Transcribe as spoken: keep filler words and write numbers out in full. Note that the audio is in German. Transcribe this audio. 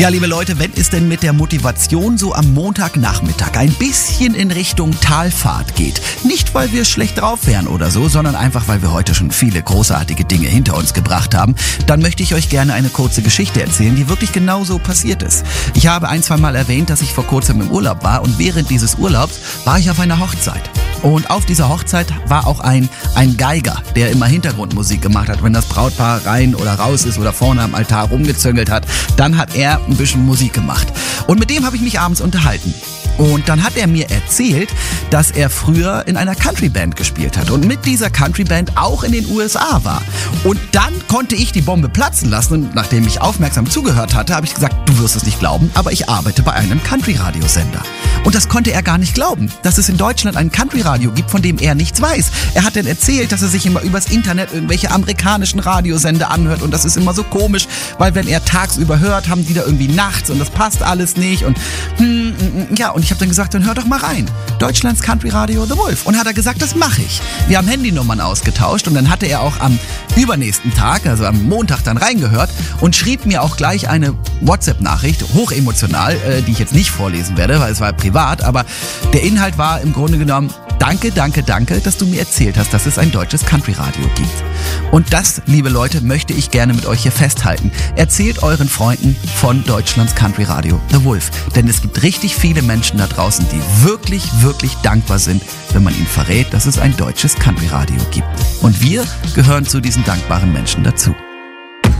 Ja, liebe Leute, wenn es denn mit der Motivation so am Montagnachmittag ein bisschen in Richtung Talfahrt geht, nicht weil wir schlecht drauf wären oder so, sondern einfach weil wir heute schon viele großartige Dinge hinter uns gebracht haben, dann möchte ich euch gerne eine kurze Geschichte erzählen, die wirklich genau so passiert ist. Ich habe ein, zwei Mal erwähnt, dass ich vor kurzem im Urlaub war und während dieses Urlaubs war ich auf einer Hochzeit. Und auf dieser Hochzeit war auch ein, ein Geiger, der immer Hintergrundmusik gemacht hat. Wenn das Brautpaar rein oder raus ist oder vorne am Altar rumgezöngelt hat, dann hat er ein bisschen Musik gemacht. Und mit dem habe ich mich abends unterhalten. Und dann hat er mir erzählt, dass er früher in einer Countryband gespielt hat und mit dieser Countryband auch in den U S A war. Und dann konnte ich die Bombe platzen lassen und nachdem ich aufmerksam zugehört hatte, habe ich gesagt, du wirst es nicht glauben, aber ich arbeite bei einem Country-Radiosender. Und das konnte er gar nicht glauben, dass es in Deutschland ein Country-Radio gibt, von dem er nichts weiß. Er hat dann erzählt, dass er sich immer übers Internet irgendwelche amerikanischen Radiosender anhört und das ist immer so komisch, weil wenn er tagsüber hört, haben die da irgendwie nachts und das passt alles nicht und hm, ja, und ich habe dann gesagt, dann hör doch mal rein. Deutschlands Country-Radio The Wolf. Und hat er gesagt, das mache ich. Wir haben Handynummern ausgetauscht und dann hatte er auch am übernächsten Tag, also am Montag dann reingehört und schrieb mir auch gleich eine WhatsApp-Nachricht, hochemotional, äh, die ich jetzt nicht vorlesen werde, weil es war privat, aber der Inhalt war im Grunde genommen, danke, danke, danke, dass du mir erzählt hast, dass es ein deutsches Country-Radio gibt. Und das, liebe Leute, möchte ich gerne mit euch hier festhalten. Erzählt euren Freunden von Deutschlands Country-Radio The Wolf. Denn es gibt richtig viele Menschen da draußen, die wirklich, wirklich dankbar sind, wenn man ihnen verrät, dass es ein deutsches Country-Radio gibt. Und wir gehören zu diesen dankbaren Menschen dazu.